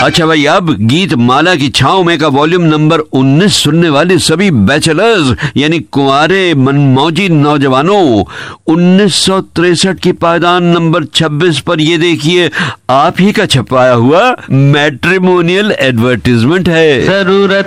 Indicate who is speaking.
Speaker 1: अच्छा भाई, अब गीत माला की छाव में का वॉल्यूम नंबर 19 सुनने वाले सभी बैचलर्स यानी कुंवारे मनमौजी नौजवानों, 1963 की पायदान नंबर 26 पर ये देखिए आप ही का छपाया हुआ मैट्रिमोनियल एडवर्टीजमेंट है।
Speaker 2: जरूरत